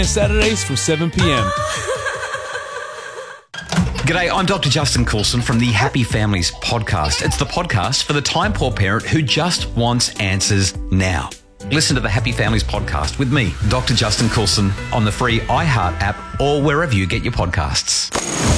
Saturdays from 7 p.m. G'day, I'm Dr. Justin Coulson from the Happy Families podcast. It's the podcast for the time-poor parent who just wants answers now. Listen to the Happy Families podcast with me, Dr. Justin Coulson, on the free iHeart app or wherever you get your podcasts.